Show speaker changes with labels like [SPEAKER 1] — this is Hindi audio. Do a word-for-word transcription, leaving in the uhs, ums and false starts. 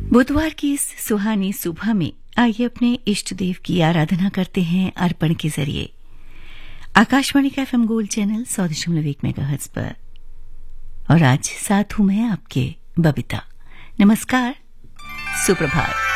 [SPEAKER 1] बुधवार की इस सुहानी सुबह में आइए अपने इष्ट देव की आराधना करते हैं अर्पण के जरिए। आकाशवाणी का एफएम गोल्ड चैनल सौ दशमलव एक मेगाहर्ट्ज पर। और आज साथ हूं मैं आपके बबीता। नमस्कार, सुप्रभात।